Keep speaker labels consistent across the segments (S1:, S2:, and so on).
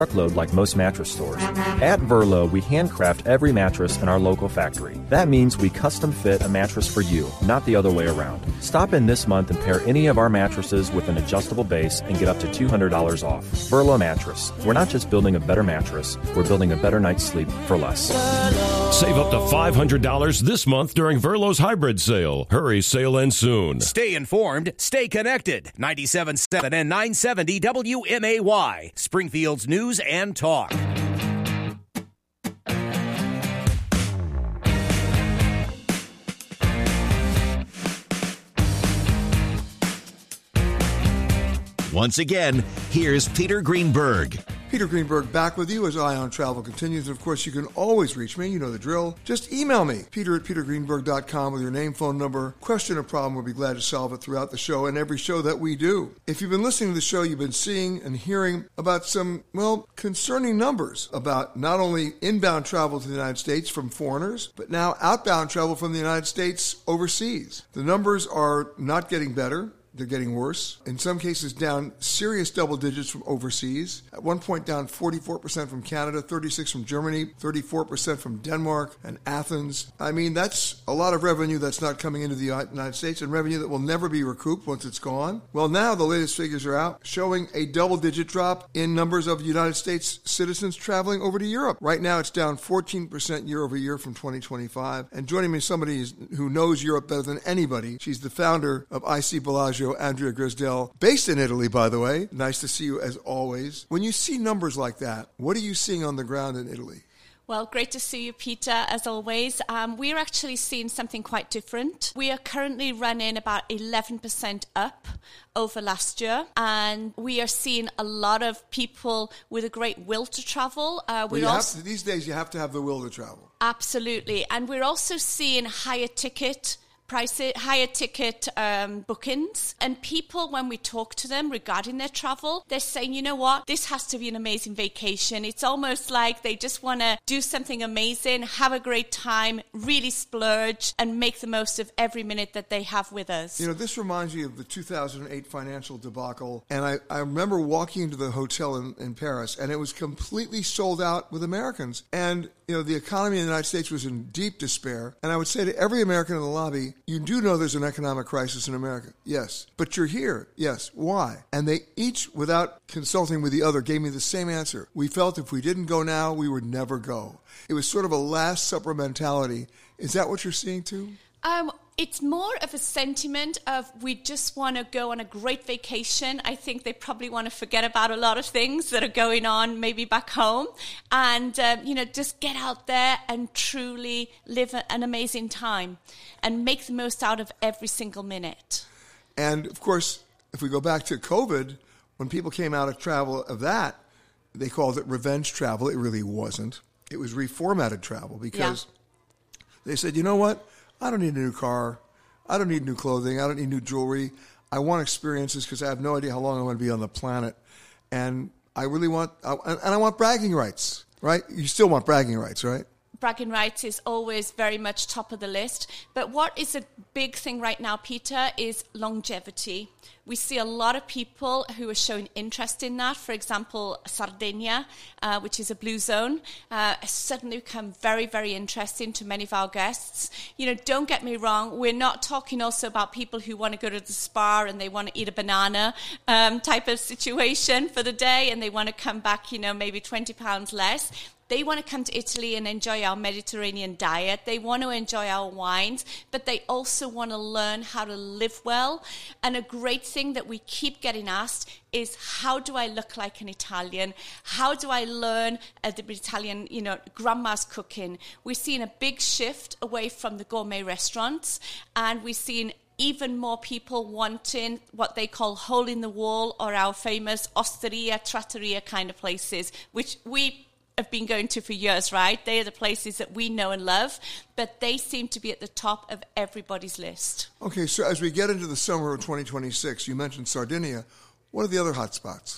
S1: truckload like most mattress stores. At Verlo, we handcraft every mattress in our local factory. That means we custom fit a mattress for you, not the other way around. Stop in this month and pair any of our mattresses with an adjustable base and get up to $200 off. Verlo Mattress. We're not just building a better mattress, we're building a better night's sleep for less.
S2: Save up to $500 this month during Verlo's hybrid sale. Hurry, sale ends soon.
S3: Stay informed, stay connected. 97.7 and 970 WMAY. Springfield's news and talk.
S4: Once again, here's Peter Greenberg.
S5: Peter Greenberg back with you as Eye on Travel continues. And of course, you can always reach me. You know the drill. Just email me, peter@petergreenberg.com, with your name, phone number, question or problem. We'll be glad to solve it throughout the show and every show that we do. If you've been listening to the show, you've been seeing and hearing about some, concerning numbers about not only inbound travel to the United States from foreigners, but now outbound travel from the United States overseas. The numbers are not getting better. They're getting worse. In some cases, down serious double digits from overseas. At one point, down 44% from Canada, 36% from Germany, 34% from Denmark and Athens. I mean, that's a lot of revenue that's not coming into the United States, and revenue that will never be recouped once it's gone. Well, now the latest figures are out showing a double-digit drop in numbers of United States citizens traveling over to Europe. Right now, it's down 14% year over year from 2025. And joining me is somebody who knows Europe better than anybody. She's the founder of IC Bellagio, Andrea Grisdell, based in Italy, by the way. Nice to see you as always. When you see numbers like that, what are you seeing on the ground in Italy?
S6: Well, great to see you, Peter, as always. We're actually seeing something quite different. We are currently running about 11% up over last year, and we are seeing a lot of people with a great will to travel.
S5: These days, you have to have the will to travel.
S6: Absolutely. And we're also seeing higher ticket bookings, and people, when we talk to them regarding their travel, they're saying, you know what, this has to be an amazing vacation. It's almost like they just want to do something amazing, have a great time, really splurge, and make the most of every minute that they have with us.
S5: You know, this reminds me of the 2008 financial debacle, and I remember walking into the hotel in Paris, and it was completely sold out with Americans, and the economy in the United States was in deep despair. And I would say to every American in the lobby, you do know there's an economic crisis in America. Yes. But you're here. Yes. Why? And they each, without consulting with the other, gave me the same answer. We felt if we didn't go now, we would never go. It was sort of a Last Supper mentality. Is that what you're seeing too?
S6: It's more of a sentiment of we just want to go on a great vacation. I think they probably want to forget about a lot of things that are going on maybe back home and, just get out there and truly live an amazing time and make the most out of every single minute.
S5: And, of course, if we go back to COVID, when people came out of travel of that, they called it revenge travel. It really wasn't. It was reformatted travel because they said, you know what? I don't need a new car. I don't need new clothing. I don't need new jewelry. I want experiences because I have no idea how long I'm going to be on the planet. And I really want, I want bragging rights, right? You still want bragging rights, right?
S6: Bragging rights is always very much top of the list. But what is a big thing right now, Peter, is longevity. We see a lot of people who are showing interest in that. For example, Sardinia, which is a blue zone, has suddenly become very, very interesting to many of our guests. Don't get me wrong, we're not talking also about people who want to go to the spa and they want to eat a banana type of situation for the day and they want to come back, maybe 20 pounds less. They want to come to Italy and enjoy our Mediterranean diet. They want to enjoy our wines, but they also want to learn how to live well. And a great thing that we keep getting asked is, how do I look like an Italian? How do I learn the Italian, grandma's cooking? We're seeing a big shift away from the gourmet restaurants, and we're seeing even more people wanting what they call hole in the wall, or our famous osteria, trattoria kind of places, which we have been going to for years, right? They are the places that we know and love, but they seem to be at the top of everybody's list.
S5: Okay, so as we get into the summer of 2026, you mentioned Sardinia. What are the other hot spots?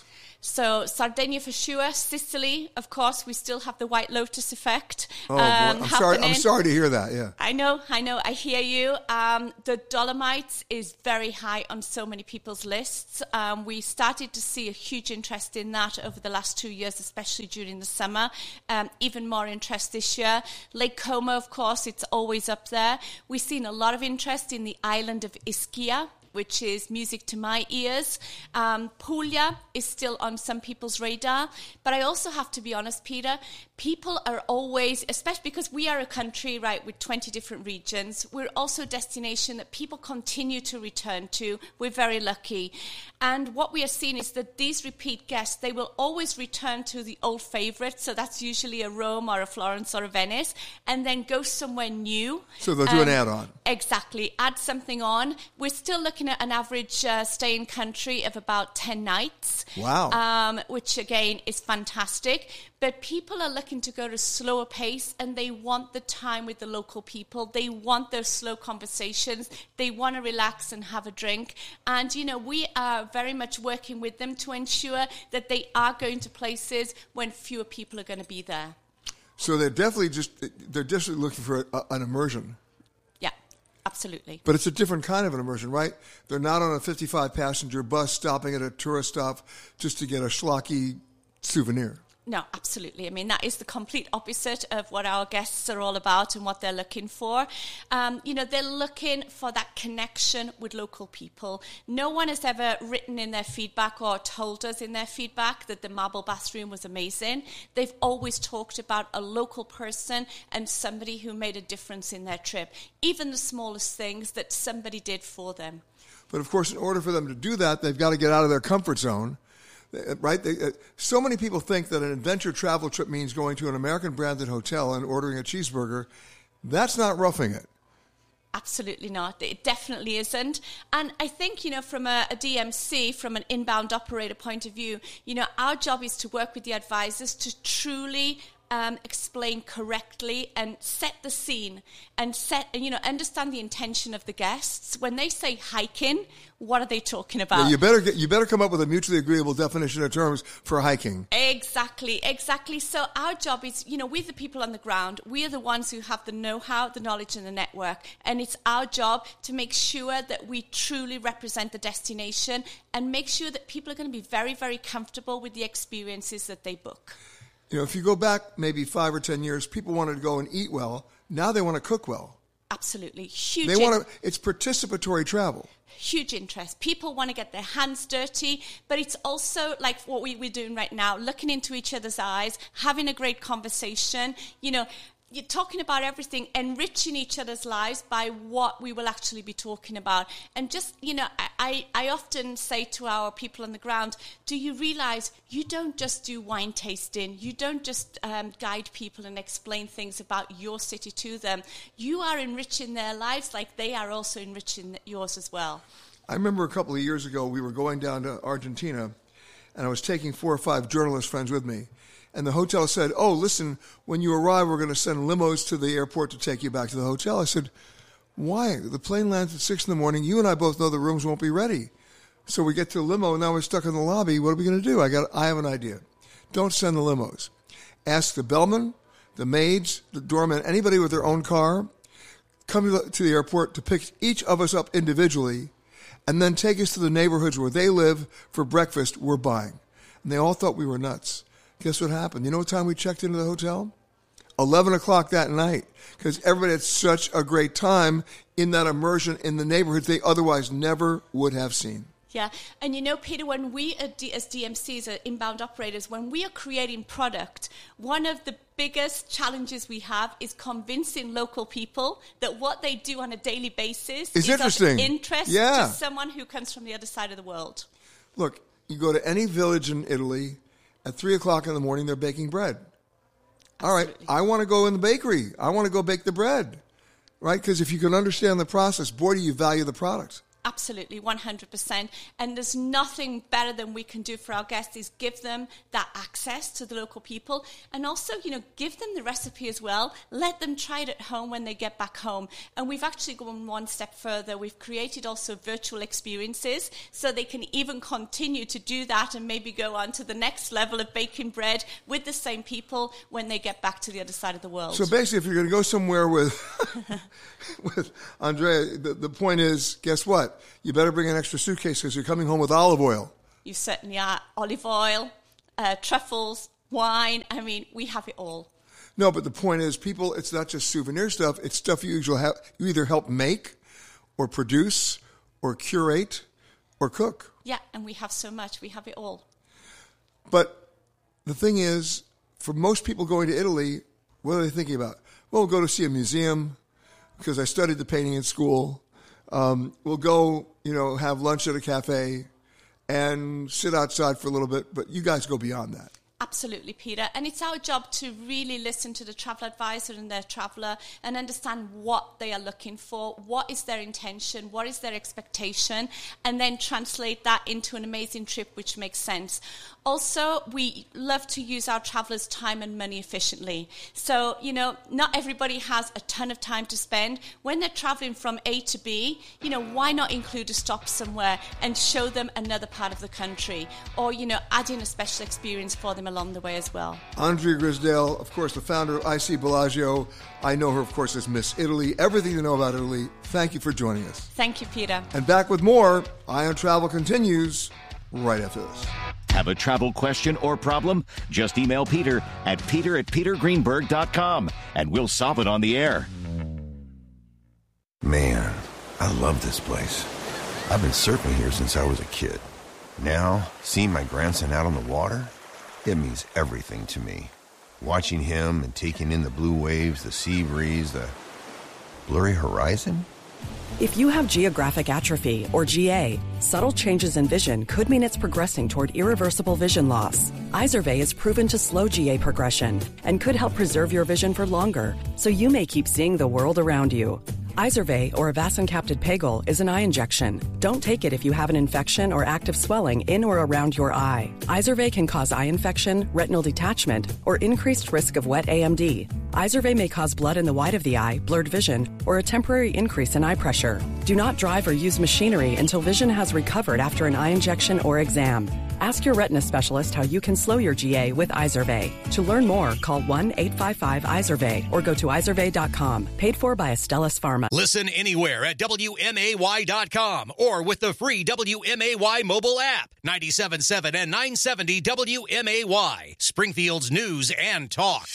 S6: So Sardinia for sure. Sicily, of course, we still have the White Lotus effect.
S5: Oh, boy. I'm sorry to hear that, yeah.
S6: I know, I hear you. The Dolomites is very high on so many people's lists. We started to see a huge interest in that over the last 2 years, especially during the summer. Even more interest this year. Lake Como, of course, it's always up there. We've seen a lot of interest in the island of Ischia, which is music to my ears. Puglia is still on some people's radar. But I also have to be honest, Peter, people are always, especially because we are a country, right, with 20 different regions, we're also a destination that people continue to return to. We're very lucky. And what we are seeing is that these repeat guests, they will always return to the old favorites. So that's usually a Rome or a Florence or a Venice, and then go somewhere new.
S5: So they'll do an add-on.
S6: Exactly. Add something on. We're still looking at an average stay in country of about 10 nights.
S5: Wow.
S6: Which, again, is fantastic. But people are looking to go to a slower pace, and they want the time with the local people. They want those slow conversations. They want to relax and have a drink. And, you know, we are very much working with them to ensure that they are going to places when fewer people are going to be there.
S5: So they're definitely looking for an immersion.
S6: Absolutely.
S5: But it's a different kind of an immersion, right? They're not on a 55-passenger bus stopping at a tourist stop just to get a schlocky souvenir.
S6: No, absolutely. I mean, that is the complete opposite of what our guests are all about and what they're looking for. They're looking for that connection with local people. No one has ever written in their feedback or told us in their feedback that the marble bathroom was amazing. They've always talked about a local person and somebody who made a difference in their trip, even the smallest things that somebody did for them.
S5: But, of course, in order for them to do that, they've got to get out of their comfort zone. Right? So many people think that an adventure travel trip means going to an American-branded hotel and ordering a cheeseburger. That's not roughing it.
S6: Absolutely not. It definitely isn't. And I think, from a DMC, from an inbound operator point of view, our job is to work with the advisors to truly explain correctly and set the scene and understand the intention of the guests. When they say hiking, what are they talking about?
S5: Yeah, you better come up with a mutually agreeable definition of terms for hiking.
S6: Exactly. So our job is, we're the people on the ground. We are the ones who have the know-how, the knowledge, and the network. And it's our job to make sure that we truly represent the destination and make sure that people are going to be very, very comfortable with the experiences that they book.
S5: If you go back maybe 5 or 10 years, people wanted to go and eat well. Now they want to cook well.
S6: Absolutely. Huge.
S5: It's participatory travel.
S6: Huge interest. People want to get their hands dirty, but it's also like what we're doing right now, looking into each other's eyes, having a great conversation, you're talking about everything, enriching each other's lives by what we will actually be talking about. And just, I often say to our people on the ground, do you realize you don't just do wine tasting? You don't just guide people and explain things about your city to them. You are enriching their lives like they are also enriching yours as well.
S5: I remember a couple of years ago, we were going down to Argentina, and I was taking 4 or 5 journalist friends with me. And the hotel said, oh, listen, when you arrive, we're going to send limos to the airport to take you back to the hotel. I said, why? The plane lands at 6 in the morning. You and I both know the rooms won't be ready. So we get to the limo, and now we're stuck in the lobby. What are we going to do? I have an idea. Don't send the limos. Ask the bellman, the maids, the doorman, anybody with their own car, come to the airport to pick each of us up individually, and then take us to the neighborhoods where they live for breakfast we're buying. And they all thought we were nuts. Guess what happened? You know what time we checked into the hotel? 11 o'clock that night, because everybody had such a great time in that immersion in the neighborhoods they otherwise never would have seen.
S6: Yeah, and Peter, when we as DMCs, as inbound operators, when we are creating product, one of the biggest challenges we have is convincing local people that what they do on a daily basis is
S5: interesting.
S6: Of interest to someone who comes from the other side of the world.
S5: Look, you go to any village in Italy, at 3 o'clock in the morning, they're baking bread. Absolutely. All right, I want to go in the bakery. I want to go bake the bread, right? Because if you can understand the process, boy, do you value the product.
S6: Absolutely, 100%. And there's nothing better than we can do for our guests is give them that access to the local people, and also, give them the recipe as well. Let them try it at home when they get back home. And we've actually gone one step further. We've created also virtual experiences so they can even continue to do that and maybe go on to the next level of baking bread with the same people when they get back to the other side of the world.
S5: So basically, if you're going to go somewhere with Andrea, the point is, guess what? You better bring an extra suitcase because you're coming home with olive oil.
S6: You certainly are. Olive oil, truffles, wine. I mean, we have it all.
S5: No, but the point is, people, it's not just souvenir stuff. It's stuff you either help make or produce or curate or cook.
S6: Yeah, and we have so much. We have it all.
S5: But the thing is, for most people going to Italy, what are they thinking about? Well, we'll go to see a museum because I studied the painting in school. We'll go, have lunch at a cafe and sit outside for a little bit. But you guys go beyond that.
S6: Absolutely, Peter. And it's our job to really listen to the travel advisor and their traveler and understand what they are looking for, what is their intention, what is their expectation, and then translate that into an amazing trip which makes sense. Also, we love to use our travelers' time and money efficiently. So, not everybody has a ton of time to spend. When they're traveling from A to B, why not include a stop somewhere and show them another part of the country, or, add in a special experience for them along the way as well.
S5: Andrea Grisdale, of course, the founder of IC Bellagio. I know her, of course, as Miss Italy. Everything to know about Italy. Thank you for joining us.
S6: Thank you, Peter.
S5: And back with more. Eye on Travel continues right after this.
S4: Have a travel question or problem? Just email Peter at petergreenberg.com and we'll solve it on the air.
S7: Man, I love this place. I've been surfing here since I was a kid. Now, seeing my grandson out on the water, it means everything to me. Watching him and taking in the blue waves, the sea breeze, the blurry horizon.
S8: If you have geographic atrophy, or GA, subtle changes in vision could mean it's progressing toward irreversible vision loss. Izervay is proven to slow GA progression and could help preserve your vision for longer, so you may keep seeing the world around you. Izervay, or avacincaptad pegol, is an eye injection. Don't take it if you have an infection or active swelling in or around your eye. Izervay can cause eye infection, retinal detachment, or increased risk of wet AMD. Izervay may cause blood in the white of the eye, blurred vision, or a temporary increase in eye pressure. Do not drive or use machinery until vision has recovered after an eye injection or exam. Ask your retina specialist how you can slow your GA with Izervay. To learn more, call 1-855-IZERVAY or go to izervay.com. Paid for by Astellas Pharma.
S3: Listen anywhere at WMAY.com or with the free WMAY mobile app. 97.7 and 970 WMAY. Springfield's news and talk.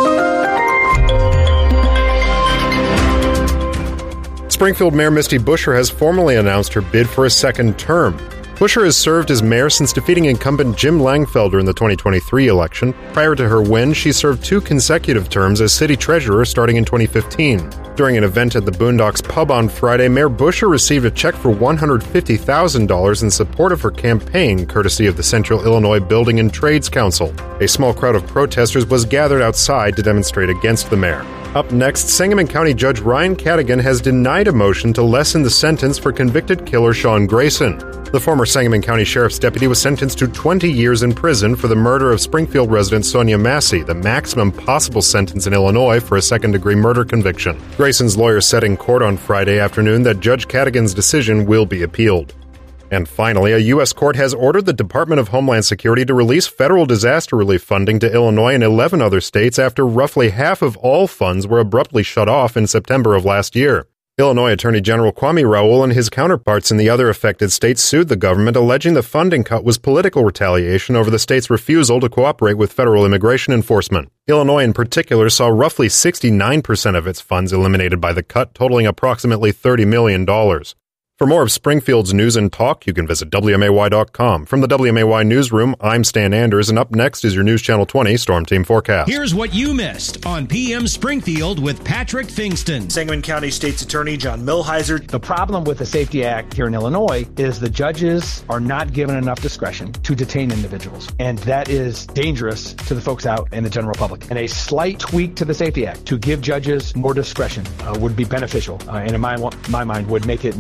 S9: Springfield Mayor Misty Buscher has formally announced her bid for a second term. Buscher has served as mayor since defeating incumbent Jim Langfelder in the 2023 election. Prior to her win, she served 2 consecutive terms as city treasurer starting in 2015. During an event at the Boondocks Pub on Friday, Mayor Buscher received a check for $150,000 in support of her campaign, courtesy of the Central Illinois Building and Trades Council. A small crowd of protesters was gathered outside to demonstrate against the mayor. Up next, Sangamon County Judge Ryan Cadigan has denied a motion to lessen the sentence for convicted killer Sean Grayson. The former Sangamon County Sheriff's deputy was sentenced to 20 years in prison for the murder of Springfield resident Sonia Massey, the maximum possible sentence in Illinois for a second-degree murder conviction. Grayson's lawyer said in court on Friday afternoon that Judge Cadigan's decision will be appealed. And finally, a U.S. court has ordered the Department of Homeland Security to release federal disaster relief funding to Illinois and 11 other states after roughly half of all funds were abruptly shut off in September of last year. Illinois Attorney General Kwame Raoul and his counterparts in the other affected states sued the government, alleging the funding cut was political retaliation over the state's refusal to cooperate with federal immigration enforcement. Illinois in particular saw roughly 69% of its funds eliminated by the cut, totaling approximately $30 million. For more of Springfield's news and talk, you can visit WMAY.com. From the WMAY newsroom, I'm Stan Anders, and up next is your News Channel 20 Storm Team Forecast.
S3: Here's what you missed on PM Springfield with Patrick Fingston.
S10: Sangamon County State's Attorney John Milheiser.
S11: The problem with the Safety Act here in Illinois is the judges are not given enough discretion to detain individuals, and that is dangerous to the folks out in the general public. And a slight tweak to the Safety Act to give judges more discretion would be beneficial, and in my mind would make it more safe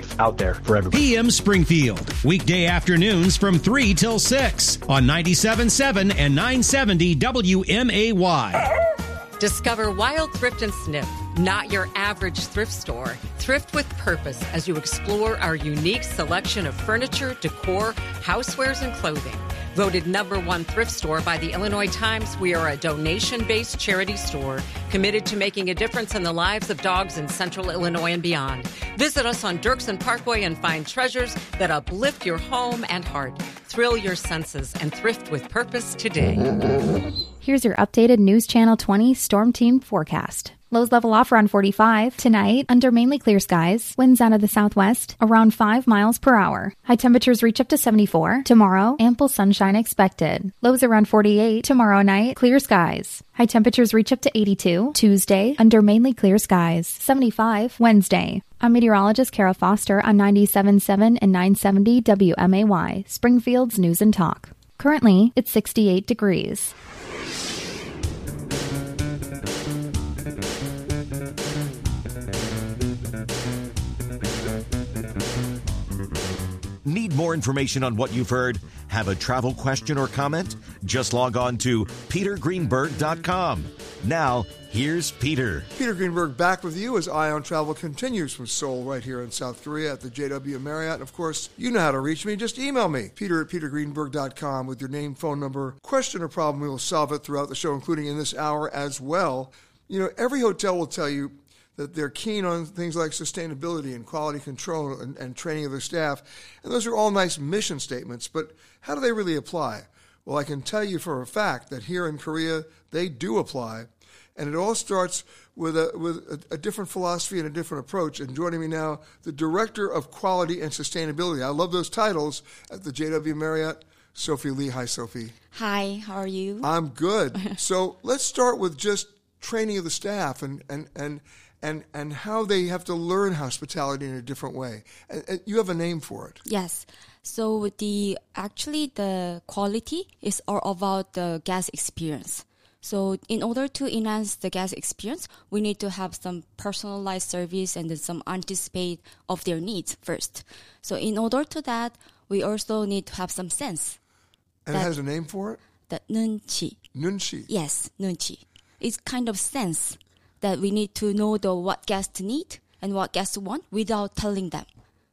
S11: safe out there for everybody.
S3: PM Springfield, weekday afternoons from 3 till 6 on 97.7 and 970 WMAY.
S12: Discover Wild Thrift and Sniff, not your average thrift store. Thrift with purpose as you explore our unique selection of furniture, decor, housewares, and clothing. Voted #1 thrift store by the Illinois Times, we are a donation-based charity store committed to making a difference in the lives of dogs in Central Illinois and beyond. Visit us on Dirksen Parkway and find treasures that uplift your home and heart. Thrill your senses and thrift with purpose today.
S13: Here's your updated News Channel 20 Storm Team forecast. Lows level off around 45. Tonight, under mainly clear skies. Winds out of the southwest, around 5 miles per hour. High temperatures reach up to 74. Tomorrow, ample sunshine expected. Lows around 48. Tomorrow night, clear skies. High temperatures reach up to 82. Tuesday, under mainly clear skies. 75. Wednesday. I'm meteorologist Kara Foster on 97.7 and 970 WMAY, Springfield's News and Talk. Currently, it's 68 degrees.
S4: Need more information on what you've heard? Have a travel question or comment? Just log on to petergreenberg.com. Now, here's Peter.
S5: Peter Greenberg back with you as Eye on Travel continues from Seoul right here in South Korea at the JW Marriott. And of course, you know how to reach me. Just email me, peter@petergreenberg.com with your name, phone number, question or problem. We will solve it throughout the show, including in this hour as well. You know, every hotel will tell you that they're keen on things like sustainability and quality control and training of their staff. And those are all nice mission statements, but how do they really apply? Well, I can tell you for a fact that here in Korea, they do apply. And it all starts with a different philosophy and a different approach. And joining me now, the Director of Quality and Sustainability. I love those titles at the JW Marriott, Sophie Lee. Hi, Sophie.
S14: Hi, how are you?
S5: I'm good. So let's start with just training of the staff and how they have to learn hospitality in a different way. And you have a name for it.
S14: Yes. So the quality is all about the guest experience. So in order to enhance the guest experience, we need to have some personalized service and then some anticipate of their needs first. So in order to that, we also need to have some sense.
S5: And it has a name for it?
S14: The nunchi.
S5: Nunchi.
S14: Yes, nunchi. It's kind of sense that we need to know what guests need and what guests want without telling them.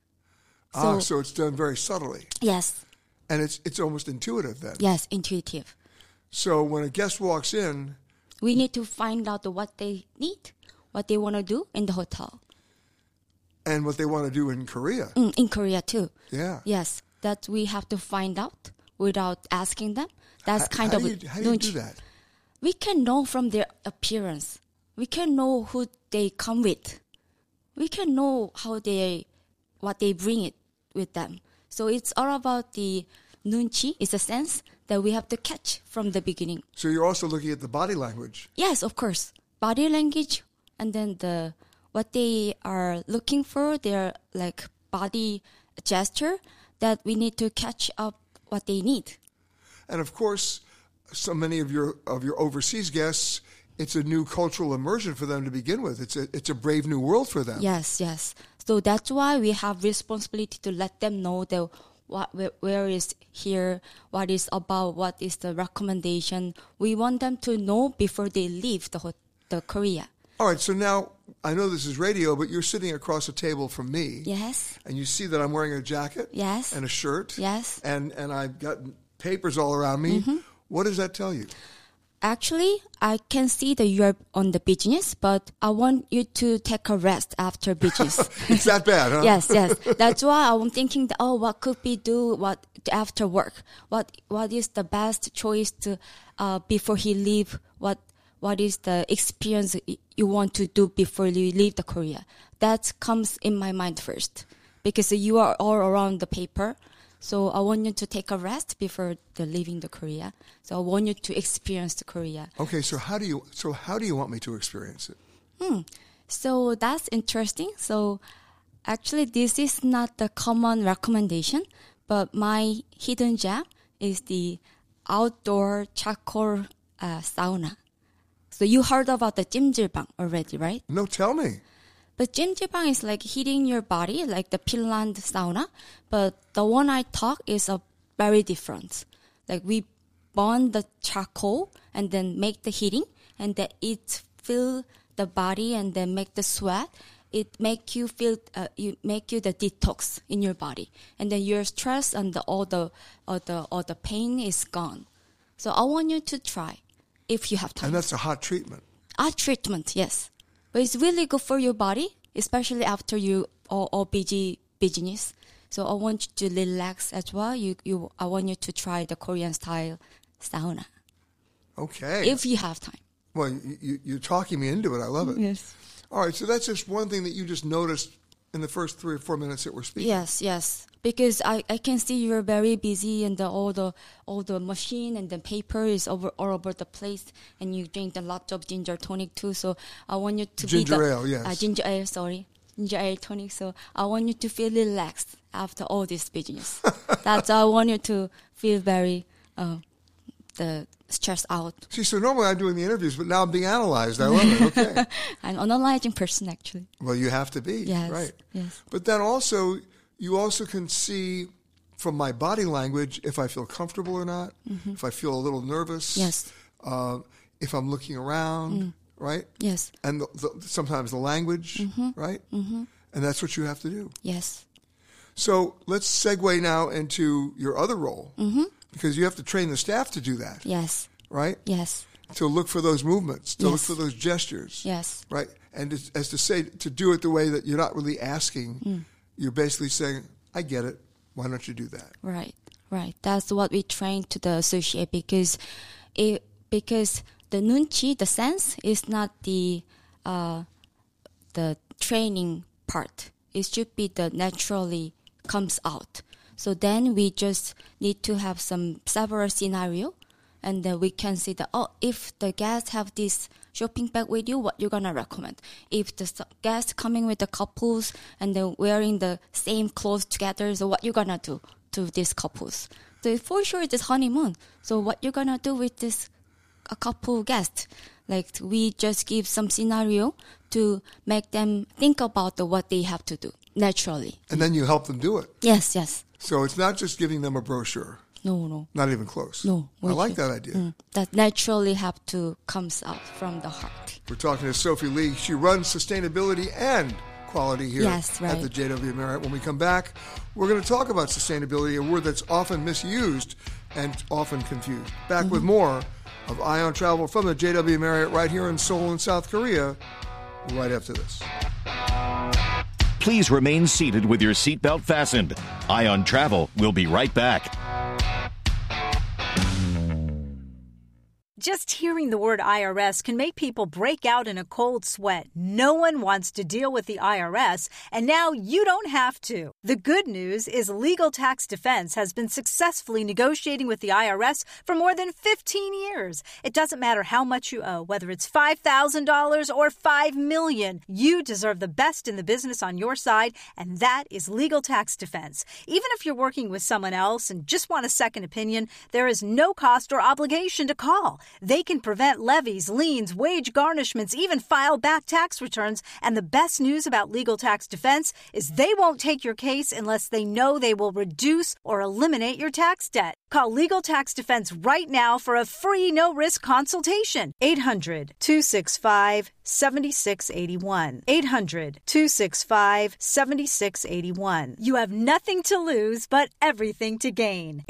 S5: So it's done very subtly.
S14: Yes.
S5: And it's almost intuitive then.
S14: Yes, intuitive.
S5: So when a guest walks in,
S14: we need to find out what they need, what they want to do in the hotel.
S5: And what they want to do in Korea.
S14: In Korea too.
S5: Yeah.
S14: Yes, that we have to find out without asking them. That's
S5: How do you do that?
S14: We can know from their appearance. We can know who they come with. We can know what they bring it with them. So it's all about the nunchi. It's a sense that we have to catch from the beginning.
S5: So you're also looking at the body language.
S14: Yes, of course. Body language, and then what they are looking for, their like body gesture, that we need to catch up what they need.
S5: And of course, so many of your overseas guests, it's a new cultural immersion for them to begin with. It's a brave new world for them.
S14: Yes. So that's why we have responsibility to let them know that where is here, what is about, what is the recommendation. We want them to know before they leave the Korea.
S5: All right, so now I know this is radio, but you're sitting across a table from me.
S14: Yes.
S5: And you see that I'm wearing a jacket.
S14: Yes.
S5: And a shirt.
S14: Yes.
S5: And I've got papers all around me. Mm-hmm. What does that tell you?
S14: Actually, I can see that you're on the business, but I want you to take a rest after business.
S5: It's that bad, huh?
S14: Yes. That's why I'm thinking that, what could we do after work? What is the best choice to before he leave? What is the experience you want to do before you leave the Korea? That comes in my mind first, because you are all around the paper. So I want you to take a rest before leaving the Korea. So I want you to experience the Korea.
S5: Okay, so how do you want me to experience it?
S14: So that's interesting. So actually, this is not the common recommendation, but my hidden gem is the outdoor charcoal sauna. So you heard about the 찜질방 already, right?
S5: No, tell me.
S14: But Jjimjilbang is like heating your body, like the Finland sauna. But the one I talk is very different. Like we burn the charcoal and then make the heating, and then it fill the body and then make the sweat. It make you feel, make you the detox in your body, and then your stress and all the pain is gone. So I want you to try if you have time.
S5: And that's a hot treatment.
S14: Hot treatment, yes, but it's really good for your body, especially after you all busy business. So I want you to relax as well. I want you to try the Korean style sauna.
S5: Okay.
S14: If you have time.
S5: Well, you're talking me into it. I love it.
S14: Yes.
S5: All right, so that's just one thing that you just noticed in the first 3 or 4 minutes that we're speaking.
S14: Yes. Because I can see you're very busy, and all the machine and the paper is all over the place, and you drink a lot of ginger tonic too. So I want you to
S5: ginger ale, yes.
S14: Ginger ale tonic. So I want you to feel relaxed after all this business. I want you to feel very the stress out.
S5: See, so normally I'm doing the interviews, but now I'm being analyzed. I love it. Okay.
S14: I'm an analyzing person, actually.
S5: Well, you have to be.
S14: Yes.
S5: Right.
S14: Yes.
S5: But then also, you also can see from my body language if I feel comfortable or not, if I feel a little nervous.
S14: Yes.
S5: If I'm looking around, right?
S14: Yes.
S5: And sometimes the language, right? And that's what you have to do.
S14: Yes.
S5: So let's segue now into your other role. Because you have to train the staff to do that.
S14: Yes.
S5: Right?
S14: Yes.
S5: To look for those movements, to look for those gestures.
S14: Yes.
S5: Right? And as to say, to do it the way that you're not really asking, you're basically saying, I get it. Why don't you do that?
S14: Right. That's what we train to the associate, because the nunchi, the sense, is not the training part. It should be the naturally comes out. So then we just need to have several scenario, and then we can see if the guests have this shopping bag with you, what you're gonna recommend. If the guests coming with the couples and then wearing the same clothes together, so what you're gonna do to these couples? So for sure it is honeymoon. So what you're gonna do with this couple guest? Like we just give some scenario to make them think about what they have to do naturally.
S5: And then you help them do it.
S14: Yes.
S5: So it's not just giving them a brochure.
S14: No.
S5: Not even close.
S14: No.
S5: I like that idea.
S14: That naturally have to comes out from the heart.
S5: We're talking to Sophie Lee. She runs sustainability and quality here at the JW Marriott. When we come back, we're going to talk about sustainability, a word that's often misused and often confused. Back with more of Eye on Travel from the JW Marriott right here in Seoul in South Korea right after this.
S4: Please remain seated with your seatbelt fastened. Eye on Travel will be right back.
S15: Just hearing the word IRS can make people break out in a cold sweat. No one wants to deal with the IRS, and now you don't have to. The good news is Legal Tax Defense has been successfully negotiating with the IRS for more than 15 years. It doesn't matter how much you owe, whether it's $5,000 or $5 million. You deserve the best in the business on your side, and that is Legal Tax Defense. Even if you're working with someone else and just want a second opinion, there is no cost or obligation to call. They can prevent levies, liens, wage garnishments, even file back tax returns. And the best news about Legal Tax Defense is they won't take your case unless they know they will reduce or eliminate your tax debt. Call Legal Tax Defense right now for a free no-risk consultation. 800-265-7681. 800-265-7681. You have nothing to lose but everything to gain.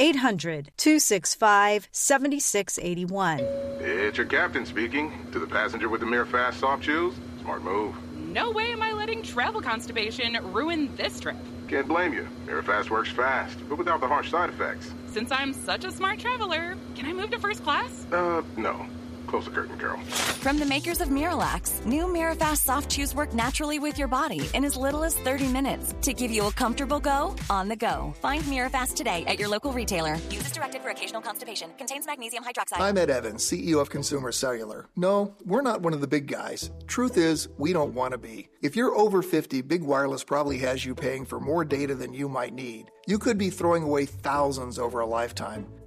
S15: 800-265-7681.
S16: It's your captain speaking. To the passenger with the Mirafast soft chews, smart move.
S17: No way am I letting travel constipation ruin this trip.
S16: Can't blame you. Mirafast works fast, but without the harsh side effects.
S17: Since I'm such a smart traveler, can I move to first class?
S16: No. Close the curtain, Carol.
S18: From the makers of Miralax, new Mirafast soft chews work naturally with your body in as little as 30 minutes to give you a comfortable go on the go. Find Mirafast today at your local retailer. Use as directed for occasional constipation. Contains magnesium hydroxide.
S19: I'm Ed Evans, CEO of Consumer Cellular. No, we're not one of the big guys. Truth is, we don't want to be. If you're over 50, Big Wireless probably has you paying for more data than you might need. You could be throwing away thousands over a lifetime.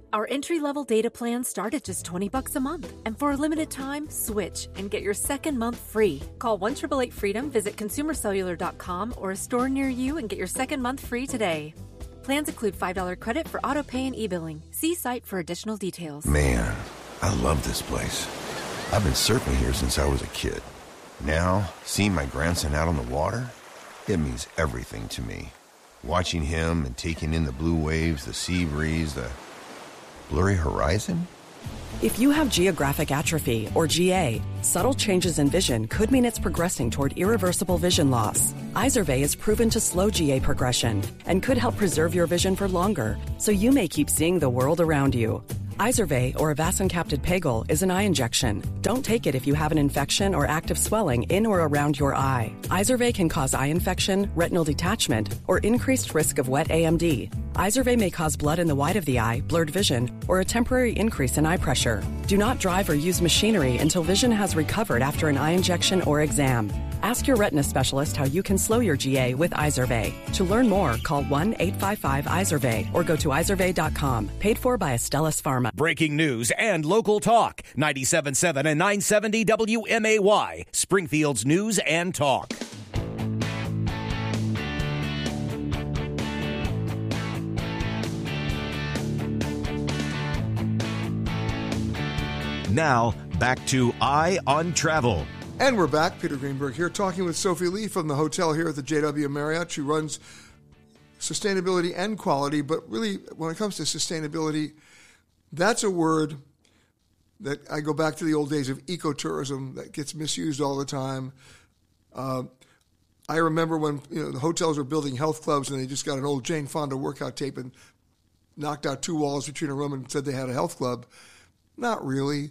S20: Our entry-level data plans start at just $20 a month. And for a limited time, switch and get your second month free. Call 1-888-FREEDOM, visit consumercellular.com or a store near you and get your second month free today. Plans include $5 credit for auto pay and e-billing. See site for additional details.
S7: Man, I love this place. I've been surfing here since I was a kid. Now, seeing my grandson out on the water, it means everything to me. Watching him and taking in the blue waves, the sea breeze, the blurry horizon?
S8: If you have geographic atrophy, or GA, subtle changes in vision could mean it's progressing toward irreversible vision loss. Izervay is proven to slow GA progression and could help preserve your vision for longer, so you may keep seeing the world around you. Izervay, or avacincaptad pegol, is an eye injection. Don't take it if you have an infection or active swelling in or around your eye. Izervay can cause eye infection, retinal detachment, or increased risk of wet AMD. Izervay may cause blood in the white of the eye, blurred vision, or a temporary increase in eye pressure. Do not drive or use machinery until vision has recovered after an eye injection or exam. Ask your retina specialist how you can slow your GA with Izervay. To learn more, call 1-855-IZERVAY or go to izervay.com. Paid for by Astellas Pharma.
S3: Breaking news and local talk. 97.7 and 970 WMAY. Springfield's News and Talk.
S4: Now, back to Eye on Travel.
S5: And we're back. Peter Greenberg here, talking with Sophie Lee from the hotel here at the JW Marriott. She runs sustainability and quality, but really, when it comes to sustainability, that's a word that I go back to the old days of ecotourism that gets misused all the time. I remember when the hotels were building health clubs and they just got an old Jane Fonda workout tape and knocked out 2 walls between a room and said they had a health club. Not really.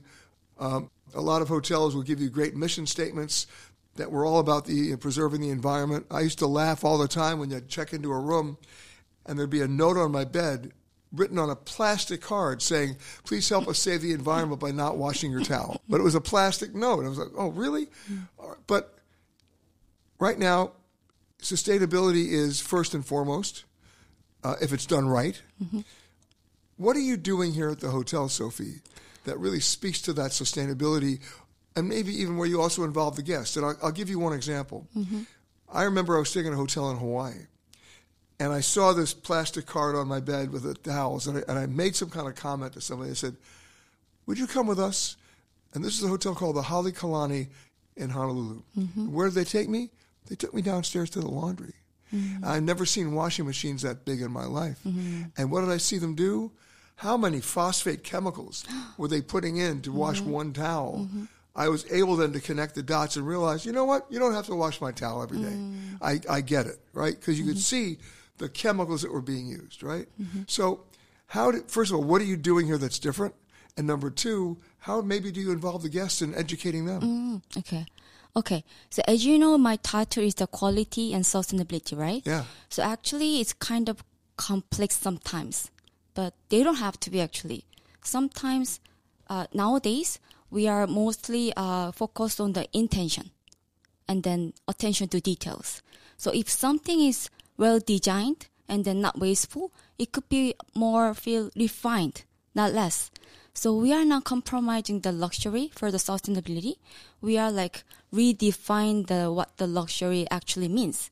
S5: A lot of hotels will give you great mission statements that were all about preserving the environment. I used to laugh all the time when you'd check into a room and there'd be a note on my bed written on a plastic card saying, please help us save the environment by not washing your towel. But it was a plastic note. I was like, oh, really? But right now, sustainability is first and foremost, if it's done right. Mm-hmm. What are you doing here at the hotel, Sophie, that really speaks to that sustainability, and maybe even where you also involve the guests? And I'll give you one example. Mm-hmm. I remember I was staying in a hotel in Hawaii, and I saw this plastic card on my bed with the towels, and I made some kind of comment to somebody. I said, would you come with us? And this is a hotel called the Halekulani in Honolulu. Mm-hmm. Where did they take me? They took me downstairs to the laundry. Mm-hmm. I'd never seen washing machines that big in my life. Mm-hmm. And what did I see them do? How many phosphate chemicals were they putting in to wash one towel? Mm-hmm. I was able then to connect the dots and realize, you know what? You don't have to wash my towel every day. I get it, right? Because you could see the chemicals that were being used, right? Mm-hmm. So first of all, what are you doing here that's different? And number two, how maybe do you involve the guests in educating them?
S14: Okay. So as you know, my title is the quality and sustainability, right?
S5: Yeah.
S14: So actually, it's kind of complex sometimes. But they don't have to be actually. Sometimes, nowadays, we are mostly focused on the intention and then attention to details. So if something is well designed and then not wasteful, it could be more feel refined, not less. So we are not compromising the luxury for the sustainability. We are like redefine what the luxury actually means.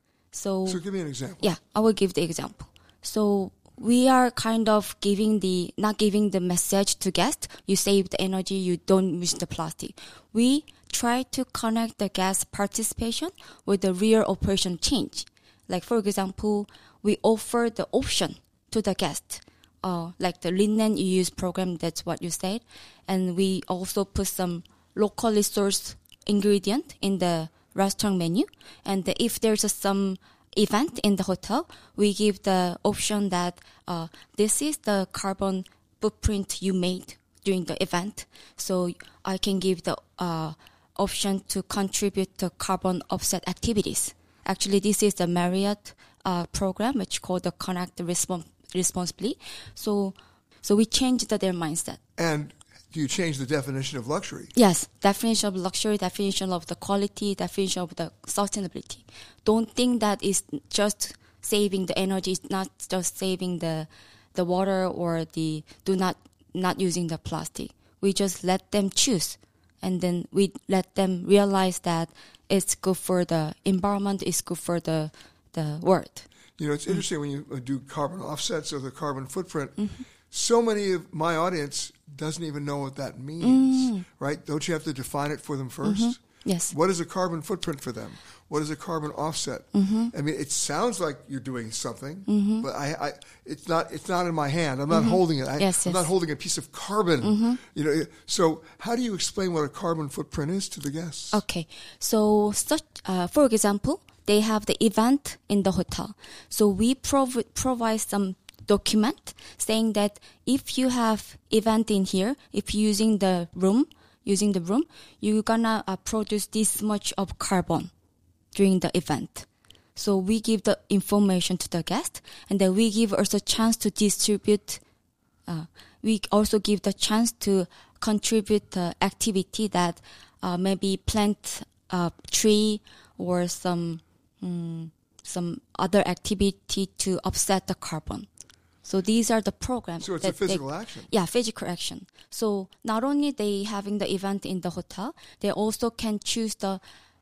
S14: So
S5: give me an example.
S14: Yeah, I will give the example. So we are kind of not giving the message to guests, you save the energy, you don't use the plastic. We try to connect the guest participation with the real operation change. Like, for example, we offer the option to the guest, like the linen you use program, that's what you said. And we also put some locally sourced ingredient in the restaurant menu. And if there's some event in the hotel, we give the option that this is the carbon footprint you made during the event. So I can give the option to contribute to carbon offset activities. Actually, this is the Marriott program, which called the Connect Responsibly. So we changed their mindset.
S5: And do you change the definition of luxury?
S14: Yes, definition of luxury, definition of the quality, definition of the sustainability. Don't think that it's just saving the energy, it's not just saving the the water or not using the plastic. We just let them choose, and then we let them realize that it's good for the environment, it's good for the world.
S5: You know, it's interesting when you do carbon offsets or the carbon footprint. So many of my audience doesn't even know what that means, right? Don't you have to define it for them first?
S14: Yes.
S5: What is a carbon footprint for them? What is a carbon offset? I mean, it sounds like you're doing something, but it's not in my hand. I'm not holding it. I'm not holding a piece of carbon. You know, so how do you explain what a carbon footprint is to the guests?
S14: Okay, so for example, they have the event in the hotel. So we provide some document saying that if you have event in here, if you're using the room, you're gonna produce this much of carbon during the event. So we give the information to the guest, and then we give also a chance to distribute. We also give the chance to contribute the activity that maybe plant a tree or some other activity to offset the carbon. So these are the programs.
S5: So it's a physical action.
S14: Yeah, physical action. So not only they having the event in the hotel, they also can choose the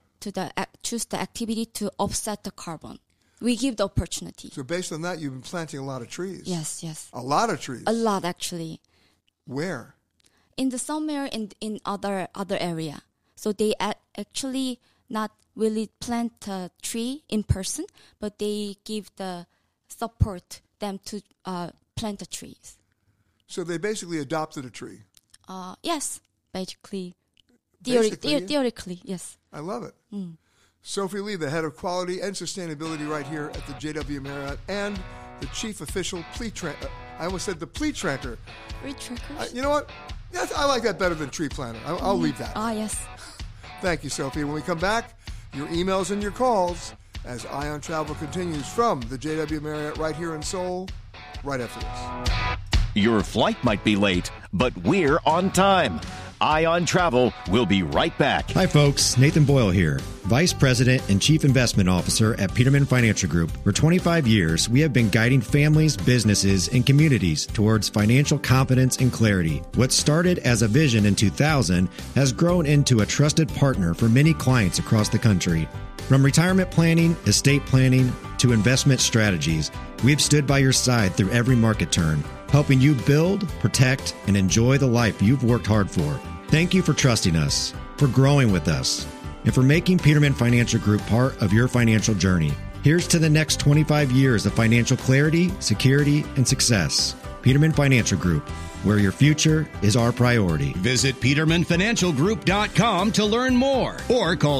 S14: activity to offset the carbon. We give the opportunity.
S5: So based on that, you've been planting a lot of trees.
S14: Yes.
S5: A lot of trees.
S14: A lot, actually.
S5: Where?
S14: In the somewhere in other area. So they actually not really plant a tree in person, but they give the support them to plant the trees.
S5: So they basically adopted a tree.
S14: Yes, basically. Theoretically, yes.
S5: I love it. Sophie Lee, the head of quality and sustainability right here at the JW Marriott, and the chief official I almost said the plea tracker.
S14: Plea tracker?
S5: You know what? I like that better than tree planter. I'll leave that.
S14: Yes.
S5: Thank you, Sophie. When we come back, your emails and your calls as Ion Travel continues from the JW Marriott right here in Seoul, right after this.
S4: Your flight might be late, but we're on time. Ion Travel will be right back.
S21: Hi, folks. Nathan Boyle here, Vice President and Chief Investment Officer at Peterman Financial Group. For 25 years, we have been guiding families, businesses, and communities towards financial confidence and clarity. What started as a vision in 2000 has grown into a trusted partner for many clients across the country. From retirement planning, estate planning, to investment strategies, we've stood by your side through every market turn, helping you build, protect, and enjoy the life you've worked hard for. Thank you for trusting us, for growing with us, and for making Peterman Financial Group part of your financial journey. Here's to the next 25 years of financial clarity, security, and success. Peterman Financial Group, where your future is our priority.
S22: Visit PetermanFinancialGroup.com to learn more or call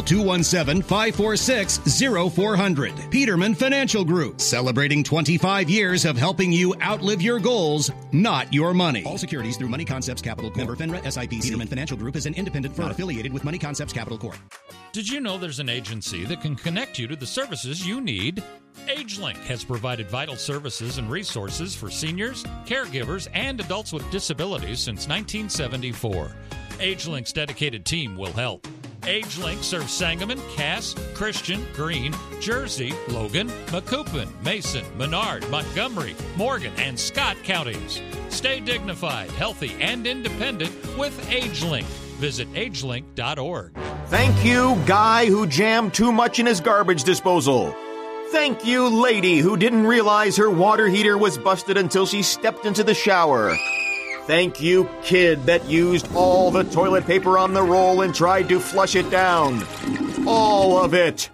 S22: 217-546-0400. Peterman Financial Group, celebrating 25 years of helping you outlive your goals, not your money. All securities through Money Concepts Capital Corp. Member FINRA SIPC. Peterman Financial Group is an independent firm affiliated with Money Concepts Capital Corp.
S23: Did you know there's an agency that can connect you to the services you need? AgeLink has provided vital services and resources for seniors, caregivers, and adults with disabilities since 1974. AgeLink's dedicated team will help. AgeLink serves Sangamon, Cass, Christian, Greene, Jersey, Logan, Macoupin, Mason, Menard, Montgomery, Morgan, and Scott counties. Stay dignified, healthy, and independent with AgeLink. Visit agelink.org.
S24: Thank you, guy who jammed too much in his garbage disposal. Thank you, lady who didn't realize her water heater was busted until she stepped into the shower. Thank you, kid that used all the toilet paper on the roll and tried to flush it down. All of it.